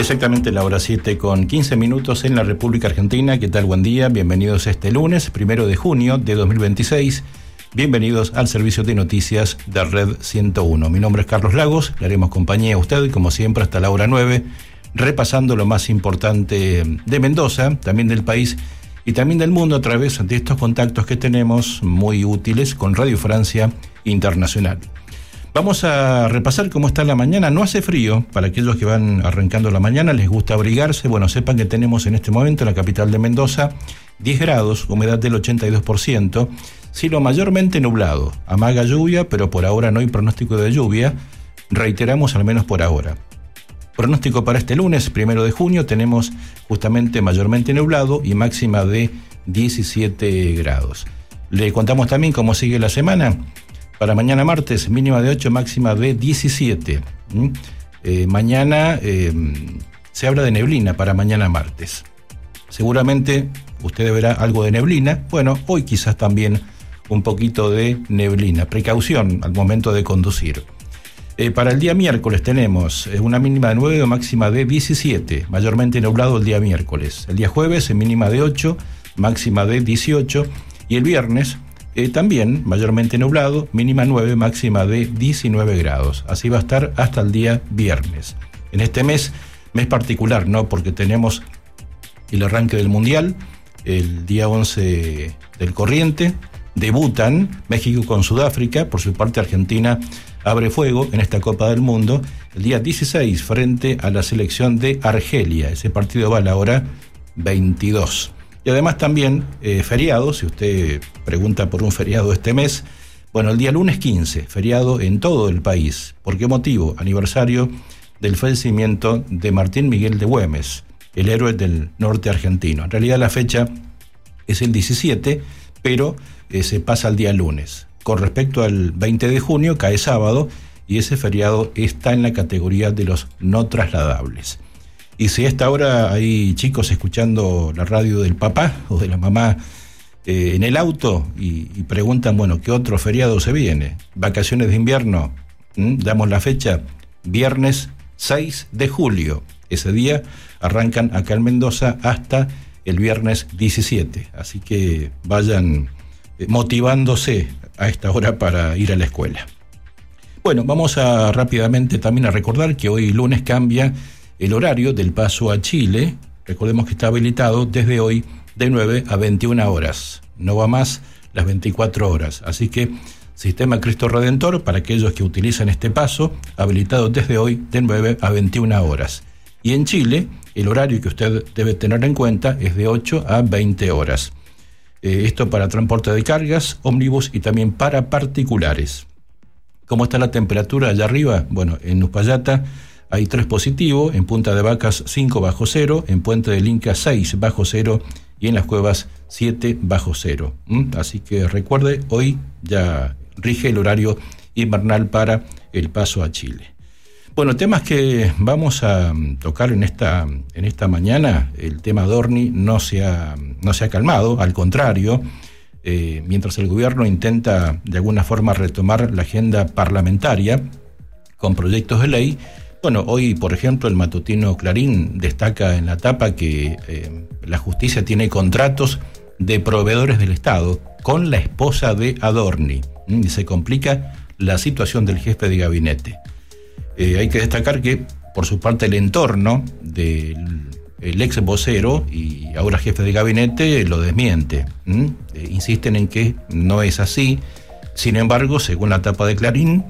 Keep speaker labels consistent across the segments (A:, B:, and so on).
A: Exactamente la hora 7:15 en la República Argentina. ¿Qué tal? Buen día. Bienvenidos este lunes, 1 de junio de 2026. Bienvenidos al servicio de noticias de Red 101. Mi nombre es Carlos Lagos. Le haremos compañía a usted, como siempre, hasta la hora 9, repasando lo más importante de Mendoza, también del país y también del mundo a través de estos contactos que tenemos muy útiles con Radio Francia Internacional. Vamos a repasar cómo está la mañana. No hace frío, para aquellos que van arrancando la mañana, les gusta abrigarse. Bueno, sepan que tenemos en este momento en la capital de Mendoza 10 grados, humedad del 82%, cielo mayormente nublado, amaga lluvia, pero por ahora no hay pronóstico de lluvia, reiteramos al menos por ahora. Pronóstico para este lunes, 1 de junio, tenemos justamente mayormente nublado y máxima de 17 grados. Le contamos también cómo sigue la semana. Para mañana martes, mínima de 8, máxima de 17. Mañana se habla de neblina para mañana martes. Seguramente usted verá algo de neblina. Bueno, hoy quizás también un poquito de neblina. Precaución al momento de conducir. Para el día miércoles tenemos una mínima de 9 o máxima de 17. Mayormente nublado el día miércoles. El día jueves, mínima de 8, máxima de 18. Y el viernes, también mayormente nublado, mínima 9, máxima de 19 grados. Así va a estar hasta el día viernes. En este mes particular, ¿no? Porque tenemos el arranque del Mundial, el día 11 del corriente, debutan México con Sudáfrica, por su parte Argentina abre fuego en esta Copa del Mundo, el día 16 frente a la selección de Argelia. Ese partido va a la hora 22. Y además también feriado, si usted pregunta por un feriado este mes, bueno, el día lunes 15, feriado en todo el país. ¿Por qué motivo? Aniversario del fallecimiento de Martín Miguel de Güemes, el héroe del norte argentino. En realidad la fecha es el 17, pero se pasa al día lunes. Con respecto al 20 de junio, cae sábado, y ese feriado está en la categoría de los no trasladables. Y si a esta hora hay chicos escuchando la radio del papá o de la mamá en el auto y preguntan, bueno, ¿qué otro feriado se viene? Vacaciones de invierno, damos la fecha, viernes 6 de julio. Ese día arrancan acá en Mendoza hasta el viernes 17. Así que vayan motivándose a esta hora para ir a la escuela. Bueno, vamos a rápidamente también a recordar que hoy lunes cambia el horario del paso a Chile. Recordemos que está habilitado desde hoy de 9 a 21 horas. No va más las 24 horas. Así que Sistema Cristo Redentor, para aquellos que utilizan este paso, habilitado desde hoy de 9 a 21 horas. Y en Chile, el horario que usted debe tener en cuenta es de 8 a 20 horas. Esto para transporte de cargas, ómnibus y también para particulares. ¿Cómo está la temperatura allá arriba? Bueno, en Uspallata hay 3 positivos, en Punta de Vacas 5 bajo cero, en Puente del Inca 6 bajo cero y en Las Cuevas 7 bajo cero. Así que recuerde, hoy ya rige el horario invernal para el paso a Chile. Bueno, temas que vamos a tocar en esta mañana. El tema Adorni no se ha calmado, al contrario, mientras el gobierno intenta de alguna forma retomar la agenda parlamentaria con proyectos de ley. Bueno, hoy, por ejemplo, el matutino Clarín destaca en la tapa que la justicia tiene contratos de proveedores del Estado con la esposa de Adorni. Y se complica la situación del jefe de gabinete. Hay que destacar que, por su parte, el entorno del ex vocero y ahora jefe de gabinete lo desmiente. Insisten en que no es así. Sin embargo, según la tapa de Clarín,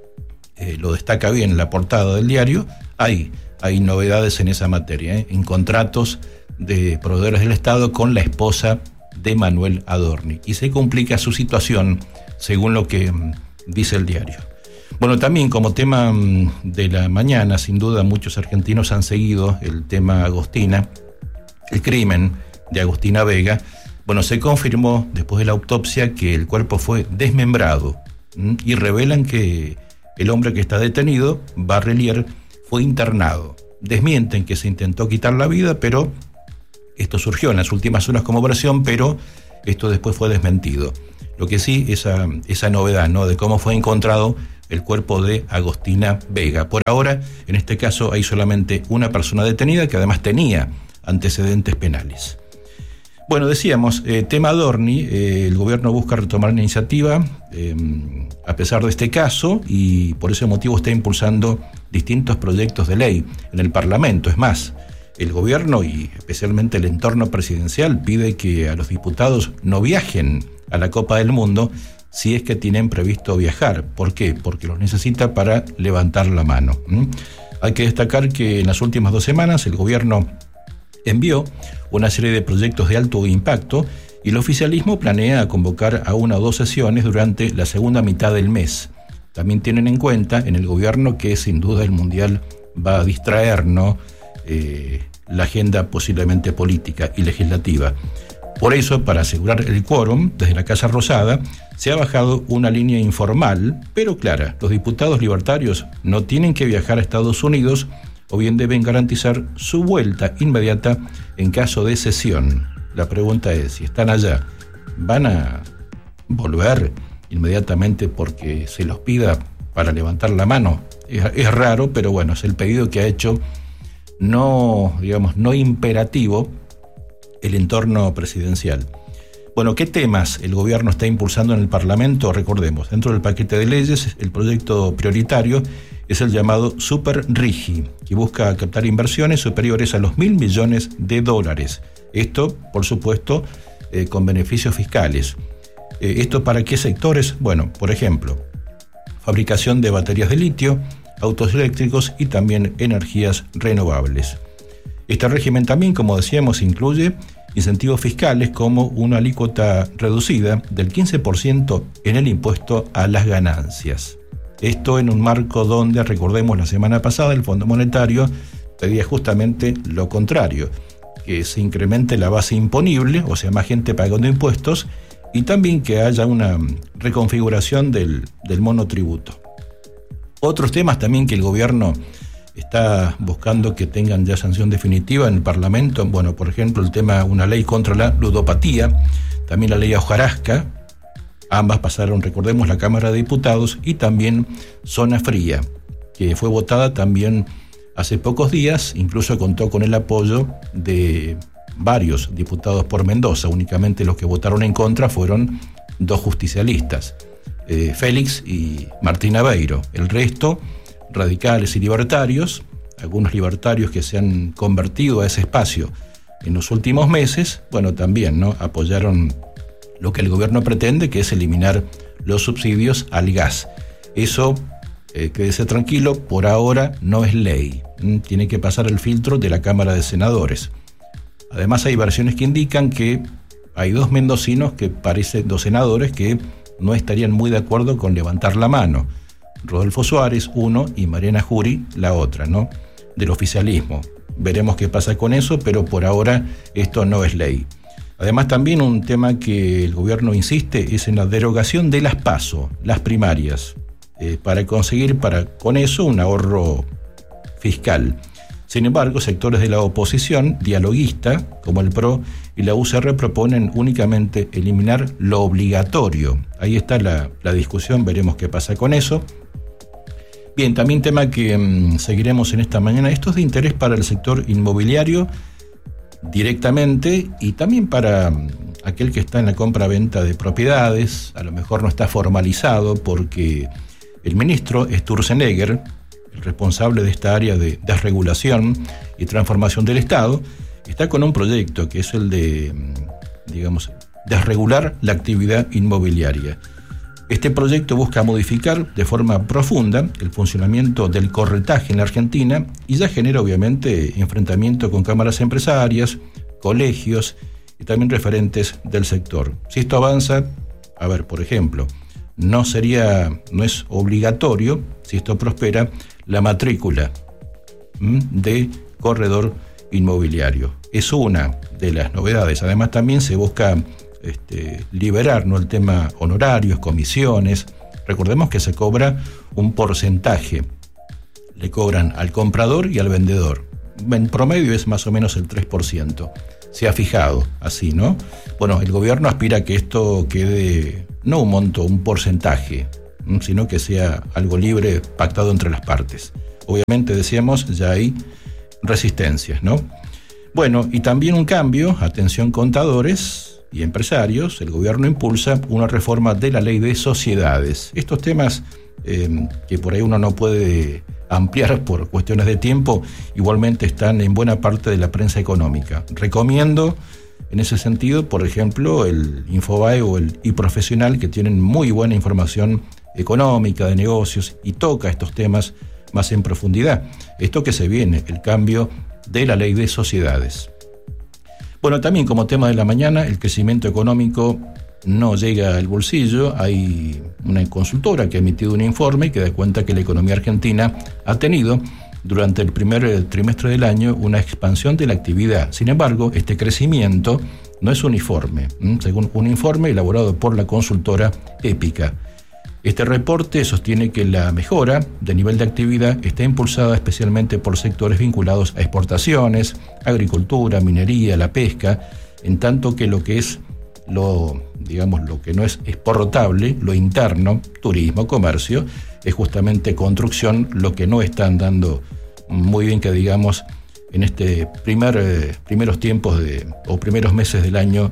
A: lo destaca bien en la portada del diario, hay novedades en esa materia, en contratos de proveedores del Estado con la esposa de Manuel Adorni. Y se complica su situación, según lo que dice el diario. Bueno, también como tema de la mañana, sin duda muchos argentinos han seguido el tema Agostina, el crimen de Agustina Vega. Bueno, se confirmó después de la autopsia que el cuerpo fue desmembrado y revelan que el hombre que está detenido, Barrelier, fue internado. Desmienten que se intentó quitar la vida, pero esto surgió en las últimas horas como versión, pero esto después fue desmentido. Lo que sí, esa novedad, ¿no?, de cómo fue encontrado el cuerpo de Agostina Vega. Por ahora, en este caso, hay solamente una persona detenida que además tenía antecedentes penales. Bueno, decíamos, tema Adorni, el gobierno busca retomar la iniciativa a pesar de este caso y por ese motivo está impulsando distintos proyectos de ley en el Parlamento. Es más, el gobierno y especialmente el entorno presidencial pide que a los diputados no viajen a la Copa del Mundo si es que tienen previsto viajar. ¿Por qué? Porque los necesita para levantar la mano. Hay que destacar que en las últimas 2 semanas el gobierno envió una serie de proyectos de alto impacto y el oficialismo planea convocar a 1 o 2 sesiones durante la segunda mitad del mes. También tienen en cuenta en el gobierno que sin duda el Mundial va a distraer, ¿no?, la agenda posiblemente política y legislativa. Por eso, para asegurar el quórum, desde la Casa Rosada se ha bajado una línea informal, pero clara. Los diputados libertarios no tienen que viajar a Estados Unidos o bien deben garantizar su vuelta inmediata en caso de cesión. La pregunta es, si están allá, ¿van a volver inmediatamente porque se los pida para levantar la mano? Es raro, pero bueno, es el pedido que ha hecho no imperativo el entorno presidencial. Bueno, ¿qué temas el gobierno está impulsando en el Parlamento? Recordemos, dentro del paquete de leyes, el proyecto prioritario es el llamado Super RIGI, que busca captar inversiones superiores a los $1.000 millones. Esto, por supuesto, con beneficios fiscales. ¿Esto para qué sectores? Bueno, por ejemplo, fabricación de baterías de litio, autos eléctricos y también energías renovables. Este régimen también, como decíamos, incluye incentivos fiscales como una alícuota reducida del 15% en el impuesto a las ganancias. Esto en un marco donde, recordemos, la semana pasada el Fondo Monetario pedía justamente lo contrario, que se incremente la base imponible, o sea, más gente pagando impuestos, y también que haya una reconfiguración del monotributo. Otros temas también que el gobierno está buscando que tengan ya sanción definitiva en el Parlamento, bueno, por ejemplo, el tema, una ley contra la ludopatía, también la ley hojarasca, ambas pasaron, recordemos, la Cámara de Diputados, y también zona fría, que fue votada también hace pocos días, incluso contó con el apoyo de varios diputados por Mendoza. Únicamente los que votaron en contra fueron 2 justicialistas, Félix y Martín Aveiro. El resto, radicales y libertarios, algunos libertarios que se han convertido a ese espacio en los últimos meses, bueno, también, ¿no?, apoyaron lo que el gobierno pretende, que es eliminar los subsidios al gas. Eso, quédese tranquilo, por ahora no es ley. Tiene que pasar el filtro de la Cámara de Senadores. Además, hay versiones que indican que hay 2 mendocinos que parecen 2 senadores que no estarían muy de acuerdo con levantar la mano. Rodolfo Suárez, uno, y Mariana Jury, la otra, ¿no?, del oficialismo. Veremos qué pasa con eso, pero por ahora esto no es ley. Además, también un tema que el gobierno insiste es en la derogación de las PASO, las primarias, para conseguir con eso un ahorro fiscal. Sin embargo, sectores de la oposición dialoguista, como el PRO y la UCR, proponen únicamente eliminar lo obligatorio. Ahí está la discusión, veremos qué pasa con eso. Bien, también tema que seguiremos en esta mañana, esto es de interés para el sector inmobiliario directamente y también para aquel que está en la compra-venta de propiedades. A lo mejor no está formalizado porque el ministro Sturzenegger, el responsable de esta área de desregulación y transformación del Estado, está con un proyecto que es el de, desregular la actividad inmobiliaria. Este proyecto busca modificar de forma profunda el funcionamiento del corretaje en la Argentina y ya genera obviamente enfrentamiento con cámaras empresarias, colegios y también referentes del sector. Si esto avanza, por ejemplo, no es obligatorio, si esto prospera, la matrícula de corredor inmobiliario. Es una de las novedades. Además, también se busca liberar, ¿no?, el tema honorarios, comisiones. Recordemos que se cobra un porcentaje. Le cobran al comprador y al vendedor. En promedio es más o menos el 3%. Se ha fijado así, ¿no? Bueno, el gobierno aspira a que esto quede, no un monto, un porcentaje sino que sea algo libre, pactado entre las partes. Obviamente, decíamos, ya hay resistencias, ¿no? Bueno, y también un cambio, atención contadores y empresarios, el gobierno impulsa una reforma de la ley de sociedades. Estos temas que por ahí uno no puede ampliar por cuestiones de tiempo, igualmente están en buena parte de la prensa económica. Recomiendo en ese sentido, por ejemplo, el Infobae o el iProfesional, que tienen muy buena información económica, de negocios, y toca estos temas más en profundidad. Esto que se viene, el cambio de la ley de sociedades. Bueno, también como tema de la mañana, el crecimiento económico no llega al bolsillo. Hay una consultora que ha emitido un informe que da cuenta que la economía argentina ha tenido durante el primer trimestre del año una expansión de la actividad. Sin embargo, este crecimiento no es uniforme, según un informe elaborado por la consultora Épica. Este reporte sostiene que la mejora de nivel de actividad está impulsada especialmente por sectores vinculados a exportaciones, agricultura, minería, la pesca, en tanto que lo que es lo que no es exportable, lo interno, turismo, comercio, es justamente construcción, lo que no está andando muy bien, que digamos, en este primeros tiempos o primeros meses del año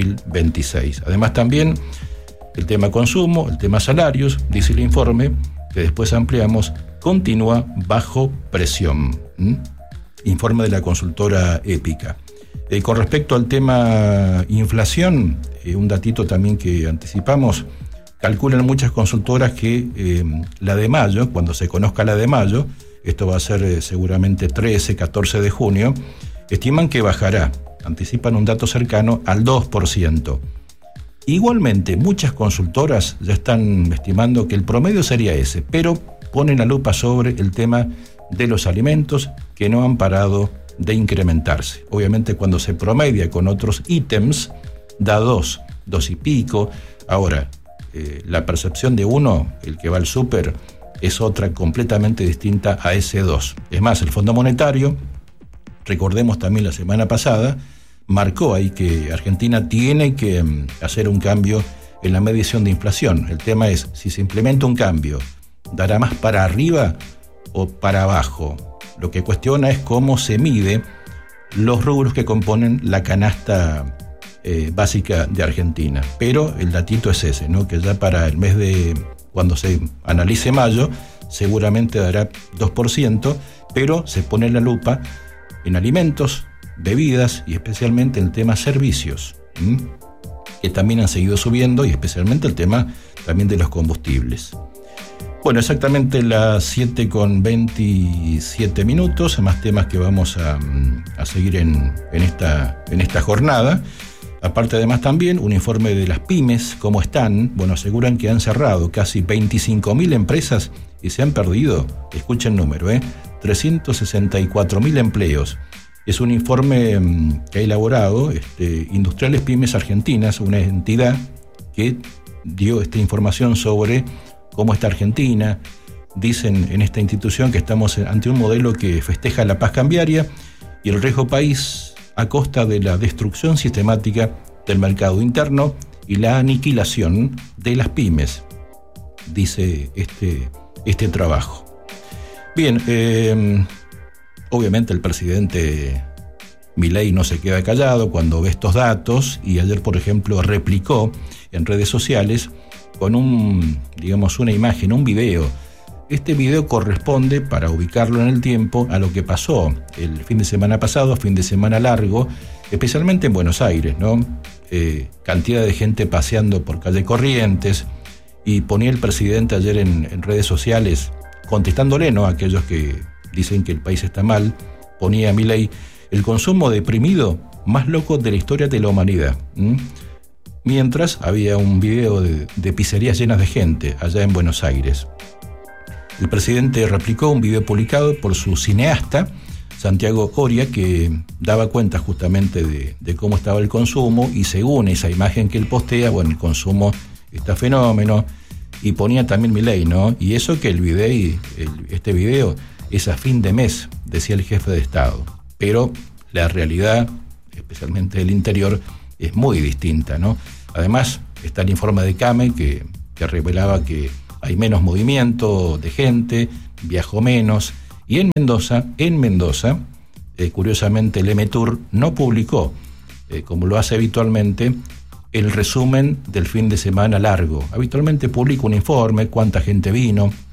A: 2026. Además, también el tema consumo, el tema salarios, dice el informe, que después ampliamos, continúa bajo presión. Informe de la consultora Épica. Con respecto al tema inflación, un datito también que anticipamos, calculan muchas consultoras que la de mayo, cuando se conozca la de mayo, esto va a ser seguramente 13, 14 de junio, estiman que bajará, anticipan un dato cercano al 2%. Igualmente, muchas consultoras ya están estimando que el promedio sería ese, pero ponen la lupa sobre el tema de los alimentos, que no han parado de incrementarse. Obviamente, cuando se promedia con otros ítems, da 2 y pico. Ahora, la percepción de uno, el que va al súper, es otra completamente distinta a ese 2. Es más, el Fondo Monetario, recordemos también la semana pasada, marcó ahí que Argentina tiene que hacer un cambio en la medición de inflación. El tema es, si se implementa un cambio, ¿dará más para arriba o para abajo? Lo que cuestiona es cómo se mide los rubros que componen la canasta básica de Argentina. Pero el datito es ese, ¿no? Que ya para el mes de, cuando se analice mayo, seguramente dará 2%, pero se pone la lupa en alimentos, bebidas y especialmente el tema servicios, que también han seguido subiendo, y especialmente el tema también de los combustibles. Bueno, exactamente las 7:27, más temas que vamos a seguir en esta jornada. Aparte, además, también un informe de las pymes, cómo están. Bueno, aseguran que han cerrado casi 25.000 empresas y se han perdido, escuchen el número, 364.000 empleos. Es un informe que ha elaborado Industriales Pymes Argentinas, una entidad que dio esta información sobre cómo está Argentina. Dicen en esta institución que estamos ante un modelo que festeja la paz cambiaria y el riesgo país a costa de la destrucción sistemática del mercado interno y la aniquilación de las pymes, dice este trabajo. Bien, obviamente el presidente Milei no se queda callado cuando ve estos datos, y ayer, por ejemplo, replicó en redes sociales con una imagen, un video. Este video corresponde, para ubicarlo en el tiempo, a lo que pasó el fin de semana pasado, fin de semana largo, especialmente en Buenos Aires, ¿no? Cantidad de gente paseando por calle Corrientes, y ponía el presidente ayer en redes sociales, contestándole, ¿no?, a aquellos que dicen que el país está mal, ponía a Milei: el consumo deprimido más loco de la historia de la humanidad. Mientras había un video de pizzerías llenas de gente allá en Buenos Aires. El presidente replicó un video publicado por su cineasta, Santiago Oria, que daba cuenta justamente de cómo estaba el consumo, y según esa imagen que él postea, bueno, el consumo está fenómeno, y ponía también Milei, ¿no? Y eso que este video es a fin de mes, decía el jefe de Estado. Pero la realidad, especialmente del interior, es muy distinta, ¿no? Además, está el informe de CAME que revelaba que hay menos movimiento de gente, viajó menos. Y en Mendoza, curiosamente el EMETUR no publicó, como lo hace habitualmente, el resumen del fin de semana largo. Habitualmente publica un informe, cuánta gente vino,